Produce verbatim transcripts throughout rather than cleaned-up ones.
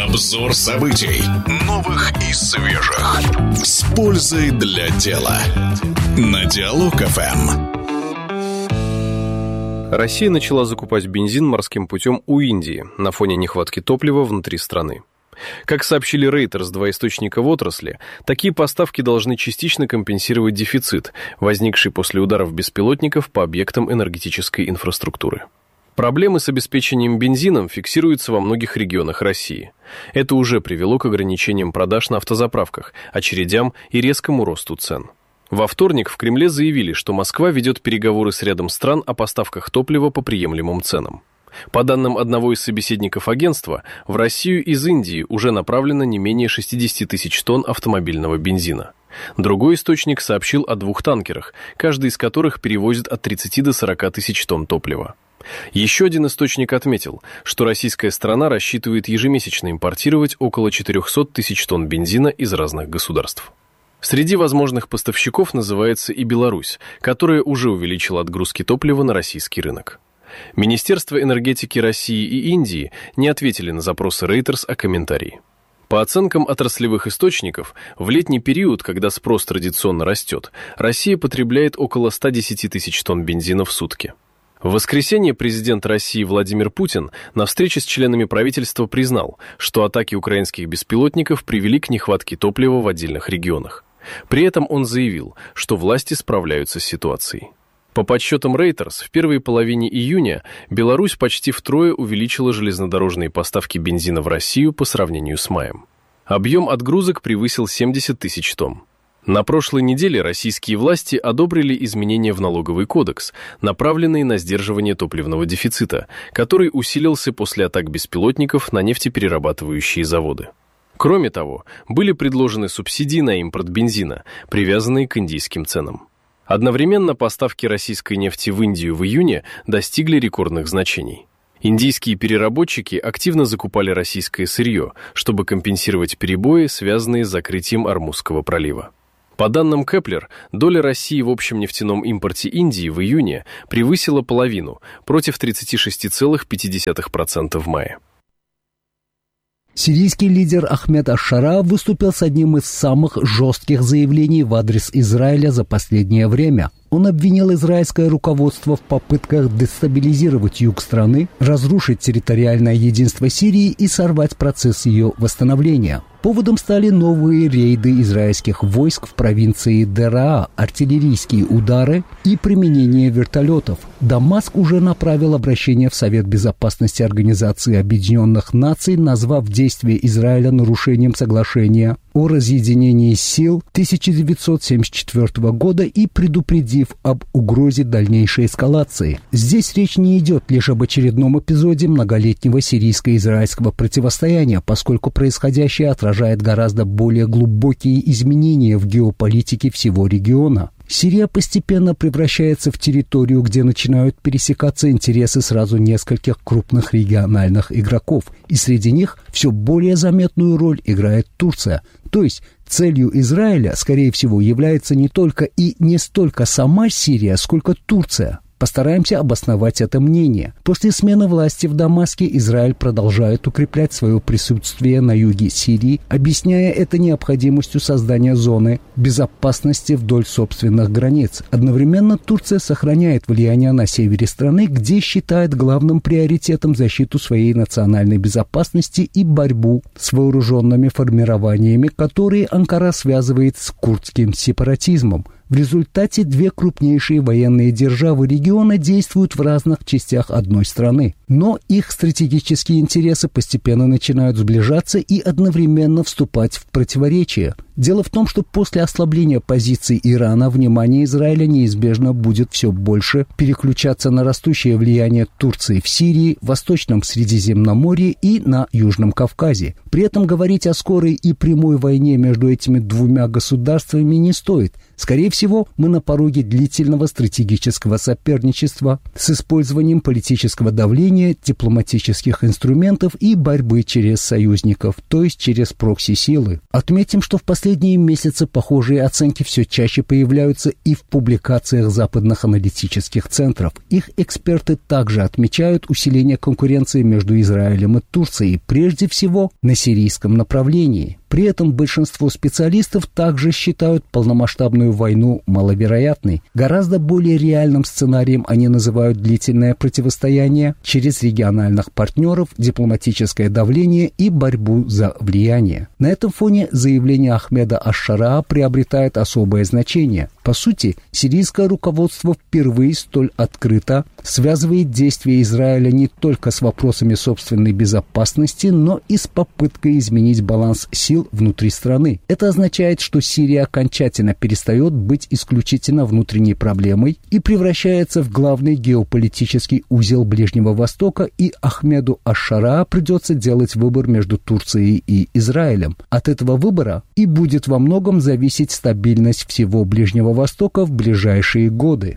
Обзор событий, новых и свежих, с пользой для дела. На Диалог эф эм. Россия начала закупать бензин морским путем у Индии на фоне нехватки топлива внутри страны. Как сообщили Reuters, два источника в отрасли, такие поставки должны частично компенсировать дефицит, возникший после ударов беспилотников по объектам энергетической инфраструктуры. Проблемы с обеспечением бензином фиксируются во многих регионах России. Это уже привело к ограничениям продаж на автозаправках, очередям и резкому росту цен. Во вторник в Кремле заявили, что Москва ведет переговоры с рядом стран о поставках топлива по приемлемым ценам. По данным одного из собеседников агентства, в Россию из Индии уже направлено не менее шестьдесят тысяч тонн автомобильного бензина. Другой источник сообщил о двух танкерах, каждый из которых перевозит от тридцати до сорока тысяч тонн топлива. Еще один источник отметил, что российская сторона рассчитывает ежемесячно импортировать около четырехсот тысяч тонн бензина из разных государств. Среди возможных поставщиков называется и Беларусь, которая уже увеличила отгрузки топлива на российский рынок. Министерство энергетики России и Индии не ответили на запросы Reuters о комментарии. По оценкам отраслевых источников, в летний период, когда спрос традиционно растет, Россия потребляет около ста десяти тысяч тонн бензина в сутки. В воскресенье президент России Владимир Путин на встрече с членами правительства признал, что атаки украинских беспилотников привели к нехватке топлива в отдельных регионах. При этом он заявил, что власти справляются с ситуацией. По подсчетам Reuters, в первой половине июня Беларусь почти втрое увеличила железнодорожные поставки бензина в Россию по сравнению с маем. Объем отгрузок превысил семьдесят тысяч тонн. На прошлой неделе российские власти одобрили изменения в налоговый кодекс, направленные на сдерживание топливного дефицита, который усилился после атак беспилотников на нефтеперерабатывающие заводы. Кроме того, были предложены субсидии на импорт бензина, привязанные к индийским ценам. Одновременно поставки российской нефти в Индию в июне достигли рекордных значений. Индийские переработчики активно закупали российское сырье, чтобы компенсировать перебои, связанные с закрытием Ормузского пролива. По данным Кеплер, доля России в общем нефтяном импорте Индии в июне превысила половину, против тридцати шести целых пяти десятых процента в мае. Сирийский лидер Ахмед аш-Шара выступил с одним из самых жестких заявлений в адрес Израиля за последнее время. Он обвинил израильское руководство в попытках дестабилизировать юг страны, разрушить территориальное единство Сирии и сорвать процесс ее восстановления. Поводом стали новые рейды израильских войск в провинции Дераа, артиллерийские удары и применение вертолетов. Дамаск уже направил обращение в Совет безопасности Организации Объединенных Наций, назвав действия Израиля нарушением соглашения о разъединении сил тысяча девятьсот семьдесят четвёртого года и предупредив об угрозе дальнейшей эскалации. Здесь речь не идет лишь об очередном эпизоде многолетнего сирийско-израильского противостояния, поскольку происходящее отражает гораздо более глубокие изменения в геополитике всего региона. Сирия постепенно превращается в территорию, где начинают пересекаться интересы сразу нескольких крупных региональных игроков, и среди них все более заметную роль играет Турция. То есть целью Израиля, скорее всего, является не только и не столько сама Сирия, сколько Турция. Постараемся обосновать это мнение. После смены власти в Дамаске Израиль продолжает укреплять свое присутствие на юге Сирии, объясняя это необходимостью создания зоны безопасности вдоль собственных границ. Одновременно Турция сохраняет влияние на севере страны, где считает главным приоритетом защиту своей национальной безопасности и борьбу с вооруженными формированиями, которые Анкара связывает с курдским сепаратизмом. В результате две крупнейшие военные державы региона действуют в разных частях одной страны. Но их стратегические интересы постепенно начинают сближаться и одновременно вступать в противоречие. Дело в том, что после ослабления позиций Ирана внимание Израиля неизбежно будет все больше переключаться на растущее влияние Турции в Сирии, Восточном Средиземноморье и на Южном Кавказе. При этом говорить о скорой и прямой войне между этими двумя государствами не стоит. Скорее всего, мы на пороге длительного стратегического соперничества с использованием политического давления, дипломатических инструментов и борьбы через союзников, то есть через прокси-силы. Отметим, что в последнее последние месяцы похожие оценки все чаще появляются и в публикациях западных аналитических центров. Их эксперты также отмечают усиление конкуренции между Израилем и Турцией, прежде всего на сирийском направлении. При этом большинство специалистов также считают полномасштабную войну маловероятной. Гораздо более реальным сценарием они называют длительное противостояние через региональных партнеров, дипломатическое давление и борьбу за влияние. На этом фоне заявление Ахмеда аш-Шараа приобретает особое значение. По сути, сирийское руководство впервые столь открыто связывает действия Израиля не только с вопросами собственной безопасности, но и с попыткой изменить баланс сил внутри страны. Это означает, что Сирия окончательно перестает быть исключительно внутренней проблемой и превращается в главный геополитический узел Ближнего Востока, и Ахмеду аш-Шараа придется делать выбор между Турцией и Израилем. От этого выбора и будет во многом зависеть стабильность всего Ближнего Востока в ближайшие годы.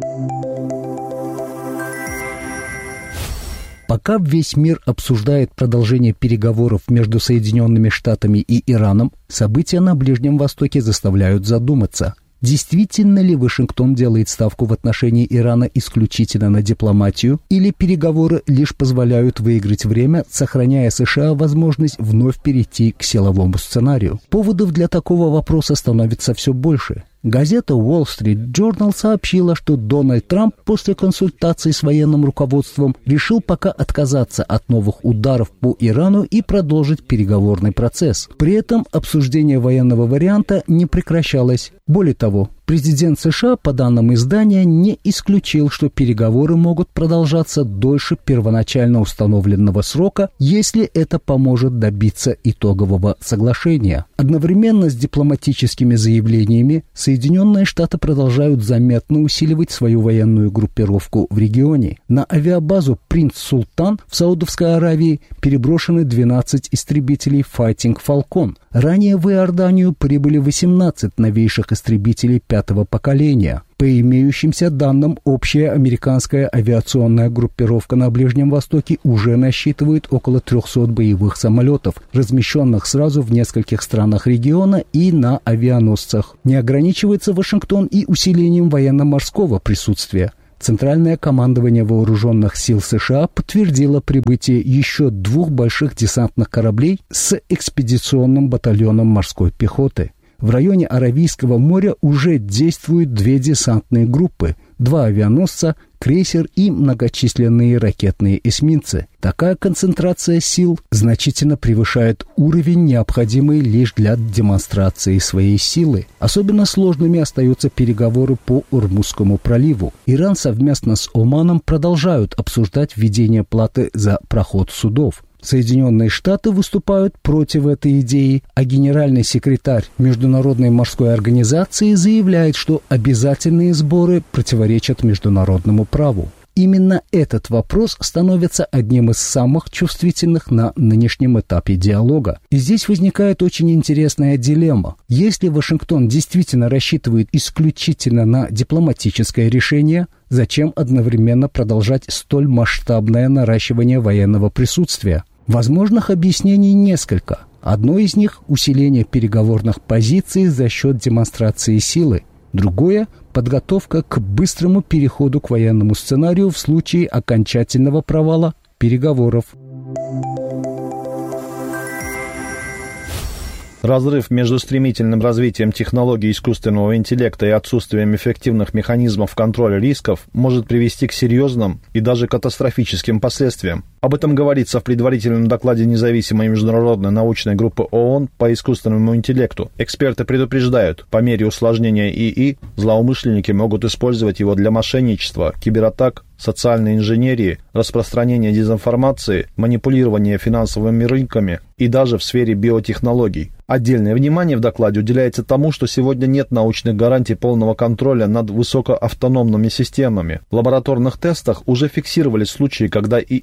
Пока весь мир обсуждает продолжение переговоров между Соединенными Штатами и Ираном, события на Ближнем Востоке заставляют задуматься. Действительно ли Вашингтон делает ставку в отношении Ирана исключительно на дипломатию, или переговоры лишь позволяют выиграть время, сохраняя США возможность вновь перейти к силовому сценарию? Поводов для такого вопроса становится все больше. Газета Wall Street Journal сообщила, что Дональд Трамп после консультаций с военным руководством решил пока отказаться от новых ударов по Ирану и продолжить переговорный процесс. При этом обсуждение военного варианта не прекращалось. Более того, президент США, по данным издания, не исключил, что переговоры могут продолжаться дольше первоначально установленного срока, если это поможет добиться итогового соглашения. Одновременно с дипломатическими заявлениями Соединенные Штаты продолжают заметно усиливать свою военную группировку в регионе. На авиабазу «Принц Султан» в Саудовской Аравии переброшены двенадцать истребителей Fighting Falcon. Ранее в Иорданию прибыли восемнадцать новейших истребителей пятого поколения. По имеющимся данным, общая американская авиационная группировка на Ближнем Востоке уже насчитывает около трехсот боевых самолетов, размещенных сразу в нескольких странах региона и на авианосцах. Не ограничивается Вашингтон и усилением военно-морского присутствия. Центральное командование вооруженных сил США подтвердило прибытие еще двух больших десантных кораблей с экспедиционным батальоном морской пехоты. В районе Аравийского моря уже действуют две десантные группы, два авианосца, крейсер и многочисленные ракетные эсминцы. Такая концентрация сил значительно превышает уровень, необходимый лишь для демонстрации своей силы. Особенно сложными остаются переговоры по Ормузскому проливу. Иран совместно с Оманом продолжают обсуждать введение платы за проход судов. Соединенные Штаты выступают против этой идеи, а генеральный секретарь Международной морской организации заявляет, что обязательные сборы противоречат международному праву. Именно этот вопрос становится одним из самых чувствительных на нынешнем этапе диалога. И здесь возникает очень интересная дилемма. Если Вашингтон действительно рассчитывает исключительно на дипломатическое решение, зачем одновременно продолжать столь масштабное наращивание военного присутствия? Возможных объяснений несколько. Одно из них – усиление переговорных позиций за счет демонстрации силы. Другое – подготовка к быстрому переходу к военному сценарию в случае окончательного провала переговоров. Разрыв между стремительным развитием технологий искусственного интеллекта и отсутствием эффективных механизмов контроля рисков может привести к серьезным и даже катастрофическим последствиям. Об этом говорится в предварительном докладе независимой международной научной группы ООН по искусственному интеллекту. Эксперты предупреждают, по мере усложнения ИИ злоумышленники могут использовать его для мошенничества, кибератак, социальной инженерии, распространения дезинформации, манипулирования финансовыми рынками и даже в сфере биотехнологий. Отдельное внимание в докладе уделяется тому, что сегодня нет научных гарантий полного контроля над высокоавтономными системами. В лабораторных тестах уже фиксировались случаи, когда ИИ-системы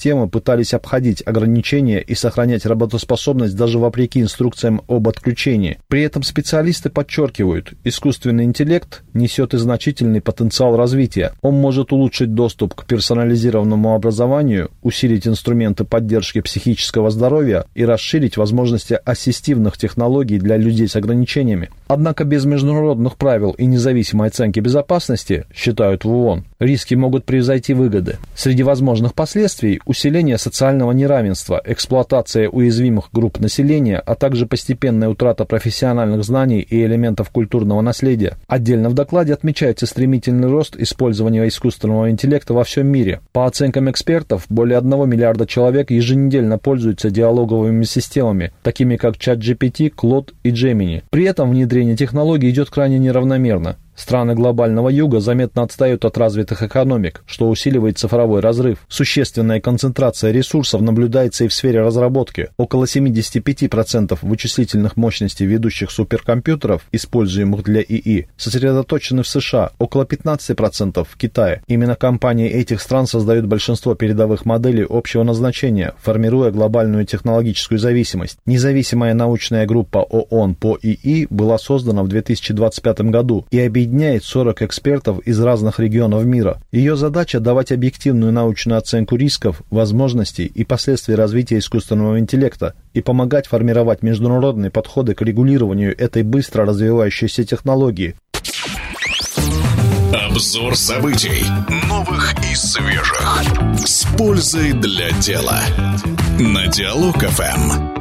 системы пытались обходить ограничения и сохранять работоспособность даже вопреки инструкциям об отключении. При этом специалисты подчеркивают, искусственный интеллект несет и значительный потенциал развития. Он может улучшить доступ к персонализированному образованию, усилить инструменты поддержки психического здоровья и расширить возможности ассистивных технологий для людей с ограничениями. Однако без международных правил и независимой оценки безопасности, считают в ООН, риски могут превзойти выгоды. Среди возможных последствий – усиление социального неравенства, эксплуатация уязвимых групп населения, а также постепенная утрата профессиональных знаний и элементов культурного наследия. Отдельно в докладе отмечается стремительный рост использования искусственного интеллекта во всем мире. По оценкам экспертов, более одного миллиарда человек еженедельно пользуются диалоговыми системами, такими как ChatGPT, Claude и Gemini. При этом внедрение технологий идет крайне неравномерно. Страны глобального юга заметно отстают от развитых экономик, что усиливает цифровой разрыв. Существенная концентрация ресурсов наблюдается и в сфере разработки. Около семьдесят пять процентов вычислительных мощностей ведущих суперкомпьютеров, используемых для ИИ, сосредоточены в США, около пятнадцать процентов в Китае. Именно компании этих стран создают большинство передовых моделей общего назначения, формируя глобальную технологическую зависимость. Независимая научная группа ООН по ИИ была создана в две тысячи двадцать пятом году и объединяет объединяет сорок экспертов из разных регионов мира. Ее задача – давать объективную научную оценку рисков, возможностей и последствий развития искусственного интеллекта и помогать формировать международные подходы к регулированию этой быстро развивающейся технологии. Обзор событий, новых и свежих, с пользой для дела. На Диалог эф эм.